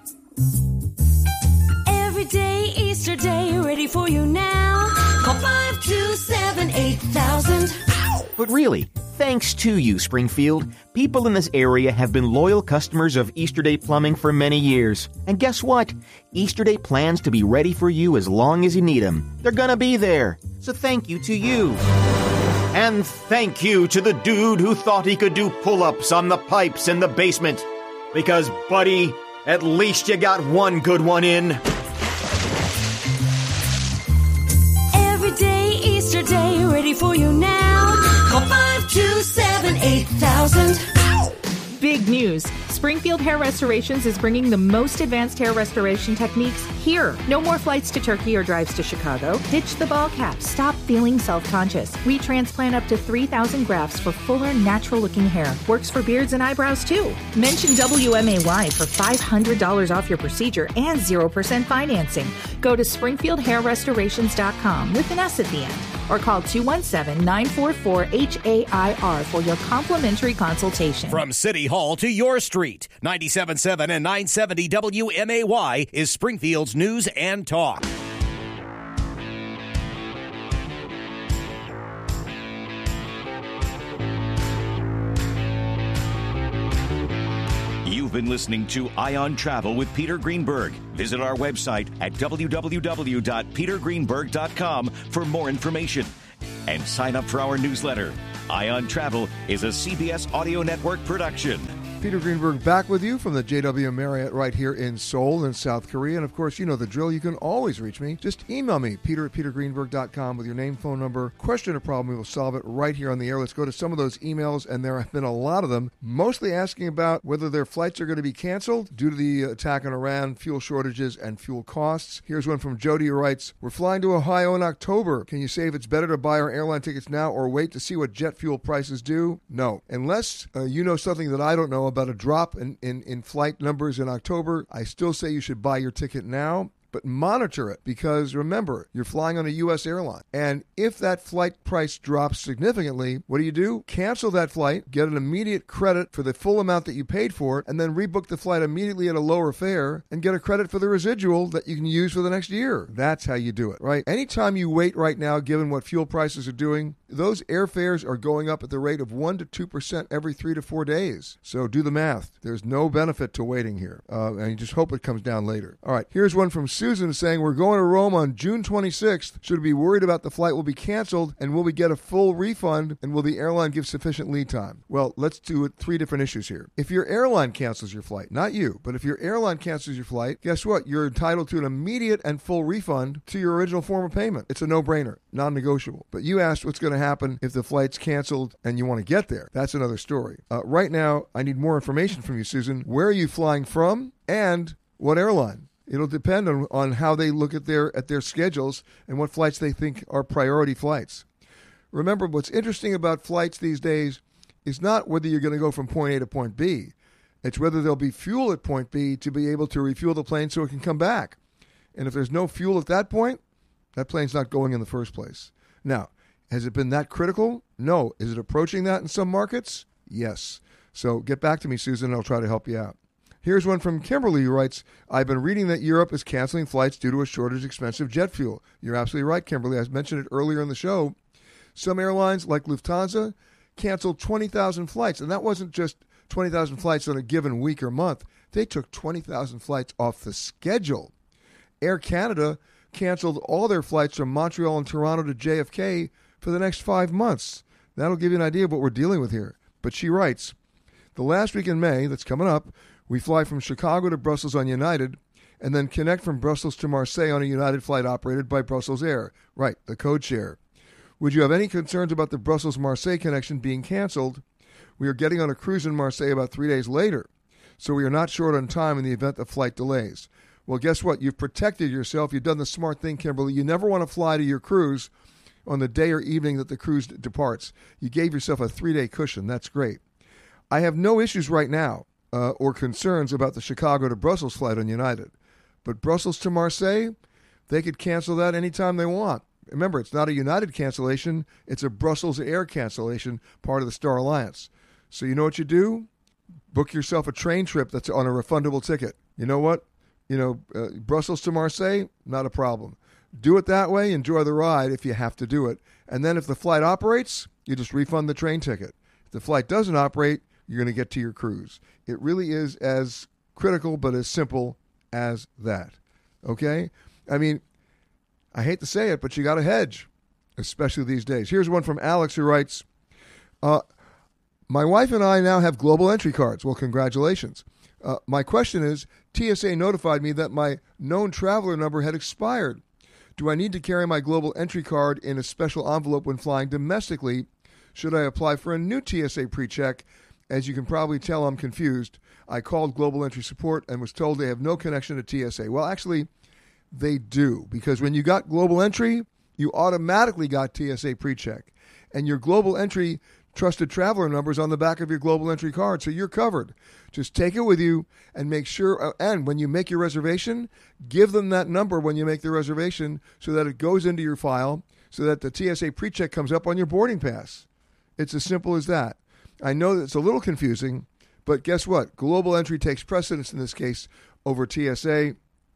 S25: Every day, Easter Day, ready for you now. Call 527-8000.
S24: But really, thanks to you, Springfield, people in this area have been loyal customers of Easterday Plumbing for many years. And guess what? Easterday plans to be ready for you as long as you need them. They're gonna be there. So thank you to you. And thank you to the dude who thought he could do pull-ups on the pipes in the basement. Because, buddy, at least you got one good one in.
S25: Every day, Easter Day, ready for you now. Call 527-8000.
S26: Big news.
S1: Springfield Hair Restorations is bringing the most advanced hair restoration techniques here. No more flights to Turkey or drives to Chicago. Ditch the ball cap. Stop feeling self-conscious. We transplant up to 3,000 grafts for fuller, natural-looking hair. Works for beards and eyebrows, too. Mention WMAY for $500 off your procedure and 0% financing. Go to SpringfieldHairRestorations.com with an S at the end, or call 217-944-HAIR for your complimentary consultation.
S3: From City Hall to your street, 97.7 and 970 WMAY is Springfield's news and talk.
S4: You've been listening to Ion Travel with Peter Greenberg. Visit our website at www.petergreenberg.com for more information. And sign up for our newsletter. Ion Travel is a CBS Audio Network production.
S5: Peter Greenberg back with you from the JW Marriott right here in Seoul in South Korea. And, of course, you know the drill. You can always reach me. Just email me, peter@petergreenberg.com, with your name, phone number, question or problem. We will solve it right here on the air. Let's go to some of those emails, and there have been a lot of them, mostly asking about whether their flights are going to be canceled due to the attack on Iran, fuel shortages, and fuel costs. Here's one from Jody who writes, we're flying to Ohio in October. Can you say if it's better to buy our airline tickets now or wait to see what jet fuel prices do? No. Unless you know something that I don't know about a drop in flight numbers in October, I still say you should buy your ticket now. But monitor it, because remember, you're flying on a U.S. airline. And if that flight price drops significantly, what do? Cancel that flight, get an immediate credit for the full amount that you paid for it, and then rebook the flight immediately at a lower fare and get a credit for the residual that you can use for the next year. That's how you do it, right? Anytime you wait right now, given what fuel prices are doing, those airfares are going up at the rate of 1% to 2% every 3 to 4 days. So do the math. There's no benefit to waiting here. And you just hope it comes down later. All right, here's one from Susan saying, we're going to Rome on June 26th. Should we be worried about the flight will be canceled, and will we get a full refund, and will the airline give sufficient lead time? Well, let's do it. 3 different issues here. If your airline cancels your flight, not you, but if your airline cancels your flight, guess what? You're entitled to an immediate and full refund to your original form of payment. It's a no-brainer, non-negotiable. But you asked what's going to happen if the flight's canceled and you want to get there. That's another story. Right now, I need more information from you, Susan. Where are you flying from, and what airline? It'll depend on how they look at their schedules and what flights they think are priority flights. Remember, what's interesting about flights these days is not whether you're going to go from point A to point B. It's whether there'll be fuel at point B to be able to refuel the plane so it can come back. And if there's no fuel at that point, that plane's not going in the first place. Now, has it been that critical? No. Is it approaching that in some markets? Yes. So get back to me, Susan, and I'll try to help you out. Here's one from Kimberly who writes, I've been reading that Europe is canceling flights due to a shortage of expensive jet fuel. You're absolutely right, Kimberly. I mentioned it earlier in the show. Some airlines, like Lufthansa, canceled 20,000 flights. And that wasn't just 20,000 flights on a given week or month. They took 20,000 flights off the schedule. Air Canada canceled all their flights from Montreal and Toronto to JFK for the next 5 months. That'll give you an idea of what we're dealing with here. But she writes, the last week in May that's coming up, we fly from Chicago to Brussels on United and then connect from Brussels to Marseille on a United flight operated by Brussels Air. Right, the code share. Would you have any concerns about the Brussels-Marseille connection being canceled? We are getting on a cruise in Marseille about 3 days later, so we are not short on time in the event of flight delays. Well, guess what? You've protected yourself. You've done the smart thing, Kimberly. You never want to fly to your cruise on the day or evening that the cruise departs. You gave yourself a 3-day cushion. That's great. I have no issues right now or concerns about the Chicago to Brussels flight on United. But Brussels to Marseille, they could cancel that anytime they want. Remember, it's not a United cancellation. It's a Brussels Air cancellation, part of the Star Alliance. So you know what you do? Book yourself a train trip that's on a refundable ticket. You know what? Brussels to Marseille, not a problem. Do it that way. Enjoy the ride if you have to do it. And then if the flight operates, you just refund the train ticket. If the flight doesn't operate, you're going to get to your cruise. It really is as critical but as simple as that. Okay? I mean, I hate to say it, but you got to hedge, especially these days. Here's one from Alex who writes, my wife and I now have global entry cards. Well, congratulations. My question is, TSA notified me that my known traveler number had expired. Do I need to carry my global entry card in a special envelope when flying domestically? Should I apply for a new TSA pre-check? As you can probably tell, I'm confused. I called Global Entry Support and was told they have no connection to TSA. Well, actually, they do, because when you got Global Entry, you automatically got TSA PreCheck. And your Global Entry Trusted Traveler number is on the back of your Global Entry card, so you're covered. Just take it with you and make sure, and when you make your reservation, give them that number when you make the reservation so that it goes into your file, so that the TSA PreCheck comes up on your boarding pass. It's as simple as that. I know that it's a little confusing, but guess what? Global Entry takes precedence in this case over TSA.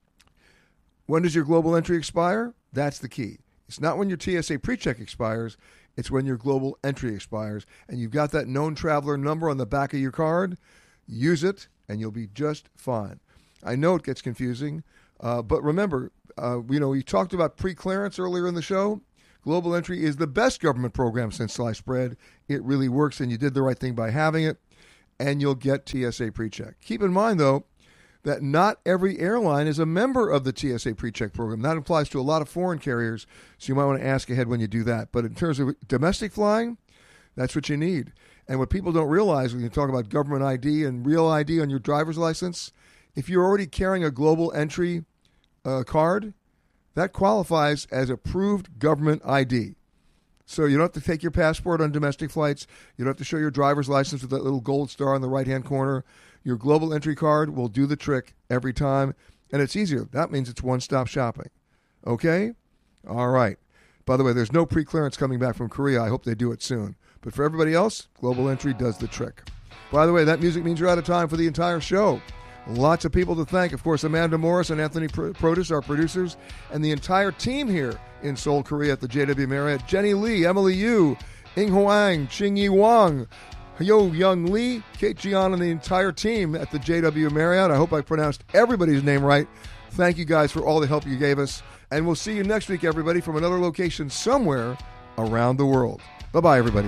S5: When does your Global Entry expire? That's the key. It's not when your TSA PreCheck expires. It's when your Global Entry expires. And you've got that known traveler number on the back of your card. Use it, and you'll be just fine. I know it gets confusing, but remember, we talked about pre-clearance earlier in the show. Global Entry is the best government program since sliced bread. It really works, and you did the right thing by having it, and you'll get TSA PreCheck. Keep in mind, though, that not every airline is a member of the TSA PreCheck program. That applies to a lot of foreign carriers, so you might want to ask ahead when you do that. But in terms of domestic flying, that's what you need. And what people don't realize when you talk about government ID and real ID on your driver's license, if you're already carrying a Global Entry card, that qualifies as approved government ID. So you don't have to take your passport on domestic flights. You don't have to show your driver's license with that little gold star on the right-hand corner. Your Global Entry card will do the trick every time, and it's easier. That means it's one-stop shopping. Okay? All right. By the way, there's no pre-clearance coming back from Korea. I hope they do it soon. But for everybody else, Global Entry does the trick. By the way, that music means you're out of time for the entire show. Lots of people to thank. Of course, Amanda Morris and Anthony Protus, our producers, and the entire team here in Seoul, Korea at the JW Marriott. Jenny Lee, Emily Yu, Ing Hoang, Ching Yi Wang, Yo Young Lee, Kate Gian, and the entire team at the JW Marriott. I hope I pronounced everybody's name right. Thank you guys for all the help you gave us. And we'll see you next week, everybody, from another location somewhere around the world. Bye-bye, everybody.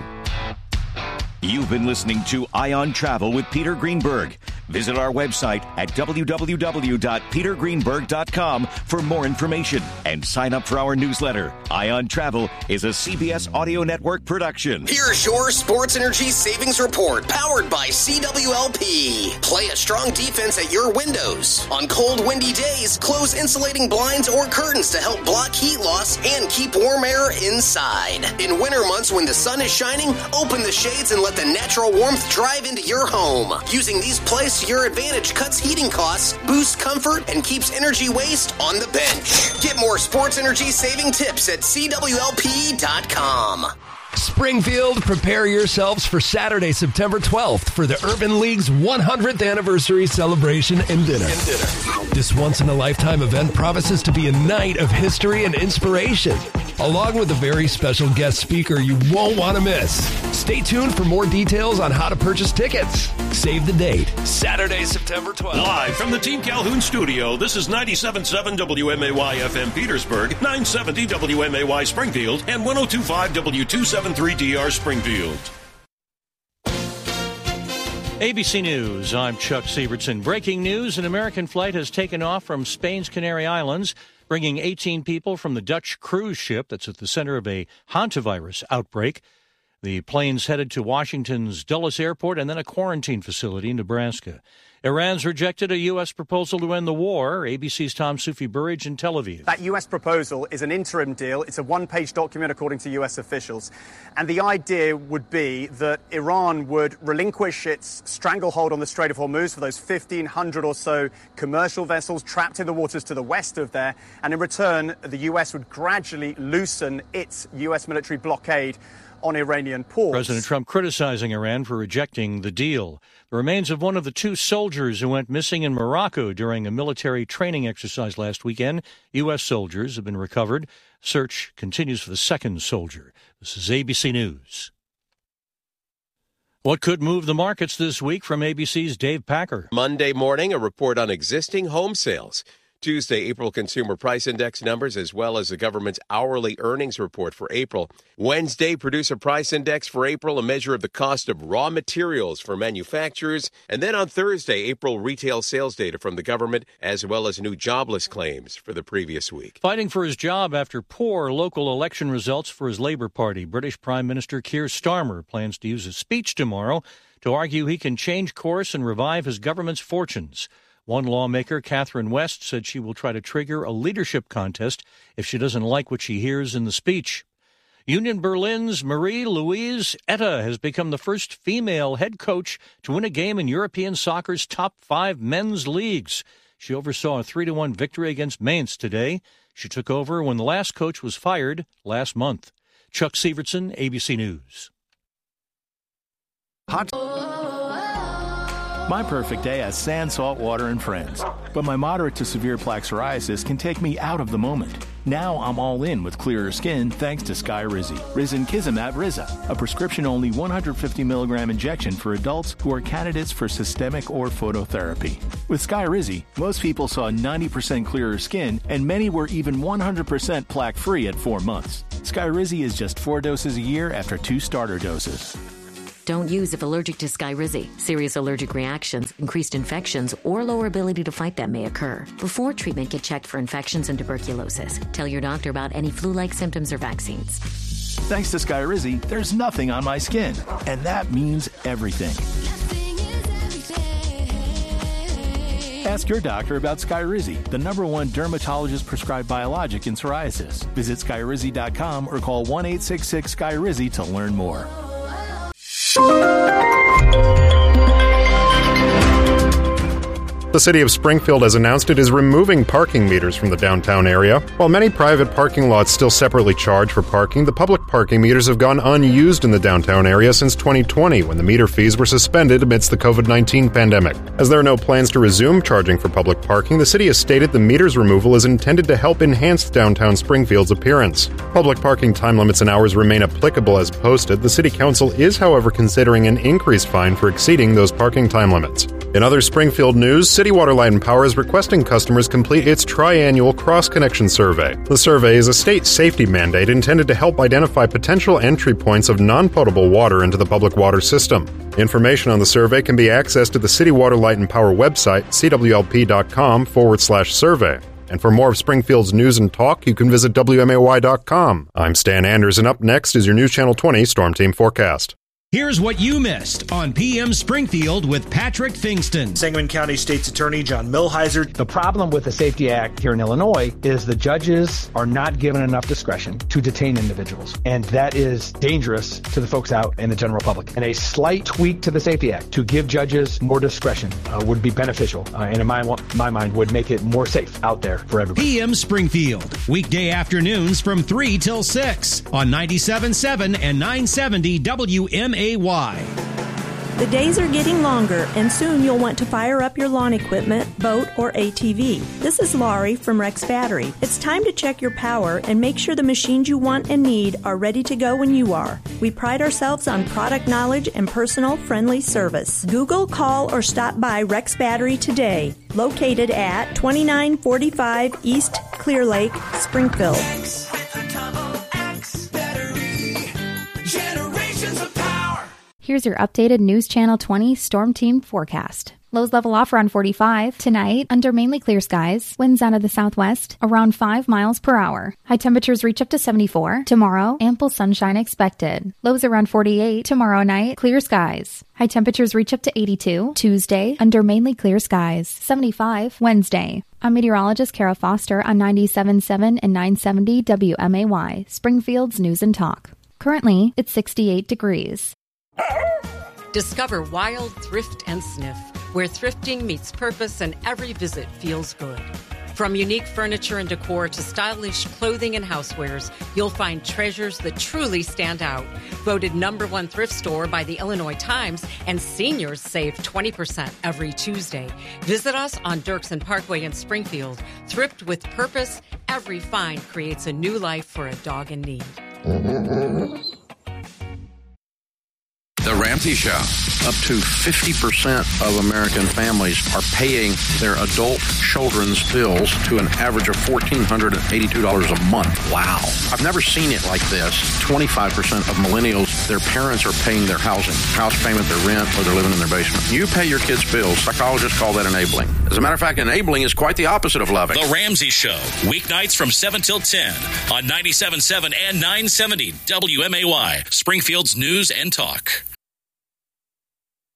S4: You've been listening to Ion Travel with Peter Greenberg. Visit our website at www.petergreenberg.com for more information and sign up for our newsletter. Ion Travel is a CBS Audio Network production.
S2: Here's your Sports Energy Savings Report, powered by CWLP. Play a strong defense at your windows. On cold, windy days, close insulating blinds or curtains to help block heat loss and keep warm air inside. In winter months when the sun is shining, open the shades and let the natural warmth drive into your home. Using these plays to your advantage cuts heating costs, boosts comfort, and keeps energy waste on the bench. Get more sports energy saving tips at CWLP.com.
S6: Springfield, prepare yourselves for Saturday, September 12th for the Urban League's 100th anniversary celebration and dinner. This once-in-a-lifetime event promises to be a night of history and inspiration, along with a very special guest speaker you won't want to miss. Stay tuned for more details on how to purchase tickets. Save the date, Saturday, September 12th.
S9: Live from the Team Calhoun studio, this is 97.7 WMAY-FM Petersburg, 970 WMAY Springfield, and 102.5 W273DR Springfield.
S10: ABC News, I'm Chuck Sievertson. Breaking news, an American flight has taken off from Spain's Canary Islands, bringing 18 people from the Dutch cruise ship that's at the center of a hantavirus outbreak. The plane's headed to Washington's Dulles Airport and then a quarantine facility in Nebraska. Iran's rejected a U.S. proposal to end the war. ABC's Tom Sufi Burridge in Tel Aviv.
S11: That U.S. proposal is an interim deal. It's a one-page document, according to U.S. officials. And the idea would be that Iran would relinquish its stranglehold on the Strait of Hormuz for those 1,500 or so commercial vessels trapped in the waters to the west of there. And in return, the U.S. would gradually loosen its U.S. military blockade on Iranian ports.
S10: President Trump criticizing Iran for rejecting the deal. The remains of one of the two soldiers who went missing in Morocco during a military training exercise last weekend. U.S. soldiers have been recovered. Search continues for the second soldier. This is ABC News. What could move the markets this week from ABC's Dave Packer?
S26: Monday morning, a report on existing home sales. Tuesday, April Consumer Price Index numbers, as well as the government's hourly earnings report for April. Wednesday, Producer Price Index for April, a measure of the cost of raw materials for manufacturers. And then on Thursday, April retail sales data from the government, as well as new jobless claims for the previous week.
S10: Fighting for his job after poor local election results for his Labour Party, British Prime Minister Keir Starmer plans to use a speech tomorrow to argue he can change course and revive his government's fortunes. One lawmaker, Catherine West, said she will try to trigger a leadership contest if she doesn't like what she hears in the speech. Union Berlin's Marie-Louise Etta has become the first female head coach to win a game in European soccer's top 5 men's leagues. She oversaw a 3-1 victory against Mainz today. She took over when the last coach was fired last month. Chuck Sievertson, ABC News.
S12: My perfect day has sand, salt water, and friends. But my moderate to severe plaque psoriasis can take me out of the moment. Now I'm all in with clearer skin thanks to Skyrizi. Risankizumab Riza, a prescription-only 150 milligram injection for adults who are candidates for systemic or phototherapy. With Skyrizi, most people saw 90% clearer skin, and many were even 100% plaque-free at 4 months. Skyrizi is just 4 doses a year after 2 starter doses.
S13: Don't use if allergic to Skyrizi. Serious allergic reactions, increased infections, or lower ability to fight them may occur. Before treatment, get checked for infections and tuberculosis. Tell your doctor about any flu-like symptoms or vaccines.
S12: Thanks to Skyrizi, there's nothing on my skin, and that means everything. Ask your doctor about Skyrizi, the #1 dermatologist-prescribed biologic in psoriasis. Visit Skyrizi.com or call 1-866-SKYRIZI to learn more.
S15: The city of Springfield has announced it is removing parking meters from the downtown area. While many private parking lots still separately charge for parking, the public parking meters have gone unused in the downtown area since 2020, when the meter fees were suspended amidst the COVID-19 pandemic. As there are no plans to resume charging for public parking, the city has stated the meters removal is intended to help enhance downtown Springfield's appearance. Public parking time limits and hours remain applicable as posted. The city council is, however, considering an increased fine for exceeding those parking time limits. In other Springfield news, City Water, Light and Power is requesting customers complete its tri-annual cross-connection survey. The survey is a state safety mandate intended to help identify potential entry points of non-potable water into the public water system. Information on the survey can be accessed at the City Water, Light and Power website, cwlp.com/survey. And for more of Springfield's news and talk, you can visit WMAY.com. I'm Stan Anders, and up next is your News Channel 20 Storm Team Forecast.
S22: Here's what you missed on PM Springfield with Patrick Fingston.
S16: Sangamon County State's Attorney John Milheiser.
S17: The problem with the Safety Act here in Illinois is the judges are not given enough discretion to detain individuals. And that is dangerous to the folks out in the general public. And a slight tweak to the Safety Act to give judges more discretion would be beneficial. And in my mind, would make it more safe out there for everybody.
S22: PM Springfield, weekday afternoons from 3 till 6 on 97.7 and 970 WMAY.
S18: The days are getting longer, and soon you'll want to fire up your lawn equipment, boat, or ATV. This is Laurie from Rex Battery. It's time to check your power and make sure the machines you want and need are ready to go when you are. We pride ourselves on product knowledge and personal, friendly service. Google, call, or stop by Rex Battery today, located at 2945 East Clear Lake, Springfield.
S27: Here's your updated News Channel 20 Storm Team forecast. Lows level off around 45. Tonight, under mainly clear skies. Winds out of the southwest, around 5 miles per hour. High temperatures reach up to 74. Tomorrow, ample sunshine expected. Lows around 48. Tomorrow night, clear skies. High temperatures reach up to 82. Tuesday, under mainly clear skies. 75. Wednesday. I'm meteorologist Kara Foster on 97.7 and 970 WMAY, Springfield's News and Talk. Currently, it's 68 degrees.
S8: Discover Wild Thrift and Sniff, where thrifting meets purpose and every visit feels good. From unique furniture and decor to stylish clothing and housewares, you'll find treasures that truly stand out. Voted #1 thrift store by the Illinois Times, and seniors save 20% every Tuesday. Visit us on Dirksen Parkway in Springfield. Thrift with purpose, every find creates a new life for a dog in need.
S28: The Ramsey Show. Up to 50% of American families are paying their adult children's bills to an average of $1,482 a month. Wow. I've never seen it like this. 25% of millennials, their parents are paying their house payment, their rent, or they're living in their basement. You pay your kids' bills. Psychologists call that enabling. As a matter of fact, enabling is quite the opposite of loving.
S29: The Ramsey Show. Weeknights from 7 till 10 on 97.7 and 970 WMAY. Springfield's News and Talk.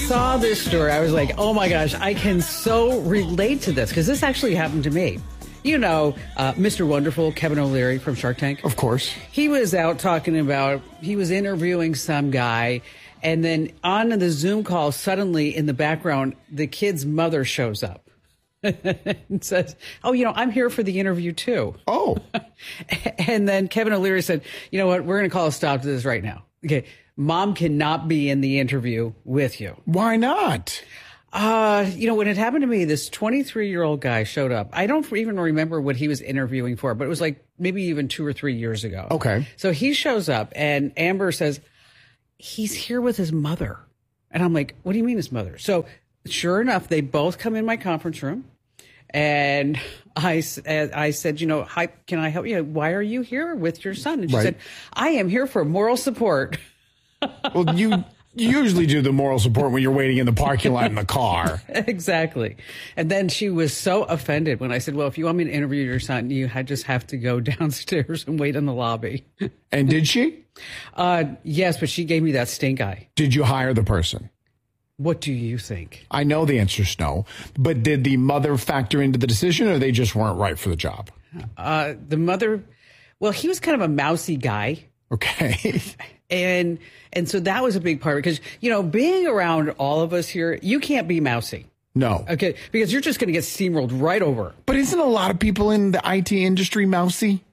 S1: saw this story, I was like, oh my gosh, I can so relate to this because this actually happened to me. You know, Mr. Wonderful, Kevin O'Leary from Shark Tank.
S7: Of course.
S1: He was out talking about, he was interviewing some guy, and then on the Zoom call, suddenly in the background, the kid's mother shows up. And says, oh, you know, I'm here for the interview too.
S7: Oh.
S1: And then Kevin O'Leary said, you know what, we're going to call a stop to this right now. Okay, mom cannot be in the interview with you.
S7: Why not?
S1: You know, when it happened to me, this 23-year-old guy showed up. I don't even remember what he was interviewing for, but it was like maybe even 2 or 3 years ago.
S7: Okay.
S1: So he shows up and Amber says, he's here with his mother. And I'm like, what do you mean his mother? So sure enough, they both come in my conference room. And I said, you know, hi, can I help you? Why are you here with your son? And she said, I am here for moral support.
S7: Well, you usually do the moral support when you're waiting in the parking lot in the car.
S1: Exactly. And then she was so offended when I said, well, if you want me to interview your son, you just have to go downstairs and wait in the lobby.
S7: And did she?
S1: Yes, but she gave me that stink eye.
S7: Did you hire the person?
S1: What do you think?
S7: I know the answer is no, but did the mother factor into the decision or they just weren't right for the job?
S1: The mother, well, he was kind of a mousy guy.
S7: Okay.
S1: And so that was a big part because, you know, being around all of us here, you can't be mousy.
S7: No.
S1: Okay. Because you're just going to get steamrolled right over.
S7: But isn't a lot of people in the IT industry mousy?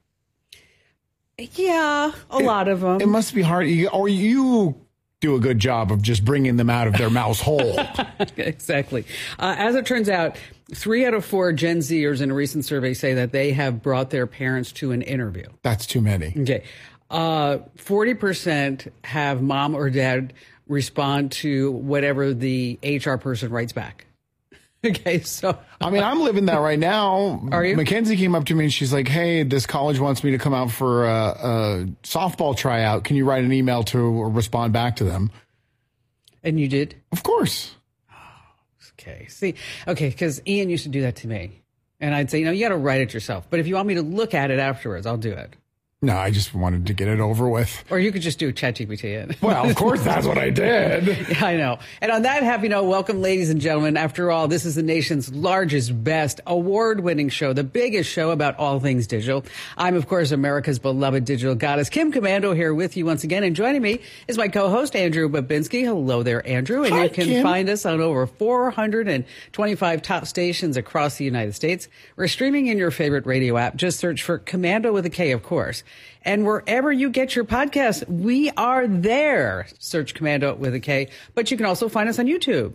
S1: Yeah, a lot of them.
S7: It must be hard. Or you do a good job of just bringing them out of their mouse hole.
S1: Exactly. As it turns out, 3 out of 4 Gen Zers in a recent survey say that they have brought their parents to an interview.
S7: That's too many.
S1: Okay. 40% have mom or dad respond to whatever the HR person writes back. Okay, so
S7: I mean, I'm living that right now.
S1: Are you?
S7: Mackenzie came up to me and she's like, hey, this college wants me to come out for a softball tryout. Can you write an email to or respond back to them?
S1: And you did?
S7: Of course.
S1: Okay. See, okay, because Ian used to do that to me. And I'd say, you know, you got to write it yourself. But if you want me to look at it afterwards, I'll do it.
S7: No, I just wanted to get it over with.
S1: Or you could just do ChatGPT.
S7: Well, of course, that's what I did.
S1: Yeah, I know. And on that happy note, welcome, ladies and gentlemen. After all, this is the nation's largest, best, award-winning show, the biggest show about all things digital. I'm, of course, America's beloved digital goddess, Kim Komando, here with you once again. And joining me is my co-host, Andrew Babinski. Hello there, Andrew. And
S7: Hi,
S1: you can
S7: Kim.
S1: find us on over 425 top stations across the United States. We're streaming in your favorite radio app. Just search for Komando with a K, of course. And wherever you get your podcasts, we are there. Search Komando with a K. But you can also find us on YouTube.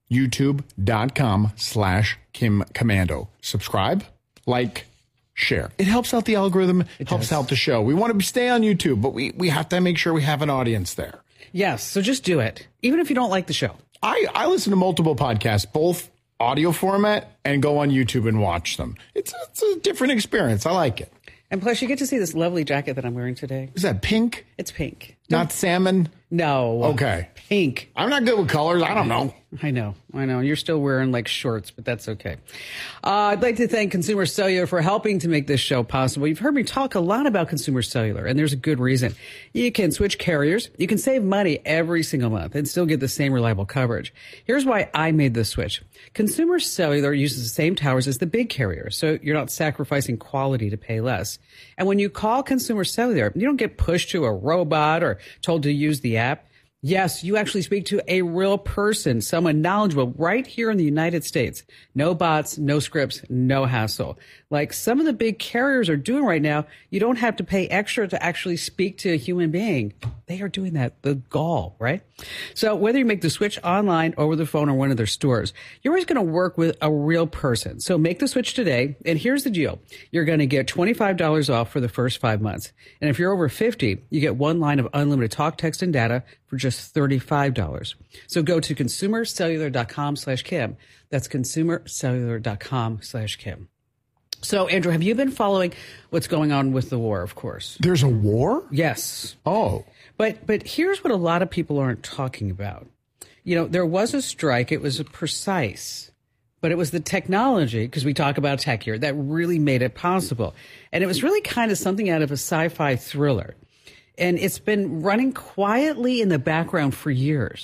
S7: YouTube.com/Kim Komando. Subscribe, like, share. It helps out the algorithm. It helps out the show. We want to stay on YouTube, but we have to make sure we have an audience there.
S1: Yes, so just do it, even if you don't like the show.
S7: I listen to multiple podcasts, both audio format and go on YouTube and watch them. It's a different experience. I like it.
S1: And plus, you get to see this lovely jacket that I'm wearing today.
S7: Is that pink?
S1: It's pink.
S7: Not salmon?
S1: No.
S7: Okay.
S1: Pink.
S7: I'm not good with colors. I don't know.
S1: I know. You're still wearing like shorts, but that's okay. I'd like to thank Consumer Cellular for helping to make this show possible. You've heard me talk a lot about Consumer Cellular, and there's a good reason. You can switch carriers. You can save money every single month and still get the same reliable coverage. Here's why I made the switch. Consumer Cellular uses the same towers as the big carriers, so you're not sacrificing quality to pay less. And when you call Consumer Cellular, you don't get pushed to a robot or told to use the app. Yes, you actually speak to a real person, someone knowledgeable right here in the United States. No bots, no scripts, no hassle. Like some of the big carriers are doing right now, you don't have to pay extra to actually speak to a human being. They are doing that, the gall, right? So whether you make the switch online, over the phone, or one of their stores, you're always going to work with a real person. So make the switch today. And here's the deal. You're going to get $25 off for the first 5 months. And if you're over 50, you get 1 line of unlimited talk, text, and data for just $35. So go to consumercellular.com/Kim. That's consumercellular.com/Kim. So, Andrew, have you been following what's going on with the war, of course?
S7: There's a war?
S1: Yes.
S7: Oh.
S1: But here's what a lot of people aren't talking about. You know, there was a strike. It was precise. But it was the technology, because we talk about tech here, that really made it possible. And it was really kind of something out of a sci-fi thriller. And it's been running quietly in the background for years.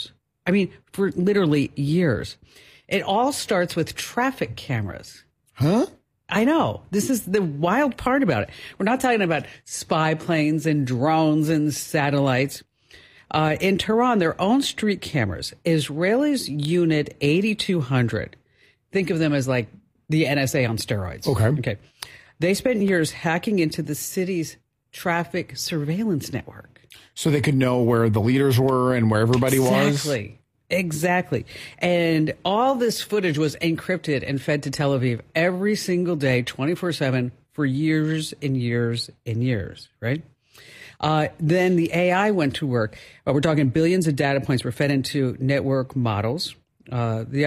S1: I mean, for literally years. It all starts with traffic cameras.
S7: Huh?
S1: I know. This is the wild part about it. We're not talking about spy planes and drones and satellites. In Tehran, their own street cameras, Israelis Unit 8200. Think of them as like the NSA on steroids. Okay. They spent years hacking into the city's traffic surveillance network.
S7: So they could know where the leaders were and where everybody was?
S1: Exactly. And all this footage was encrypted and fed to Tel Aviv every single day, 24/7, for years and years and years, right? Then the AI went to work. We're talking billions of data points were fed into network models. The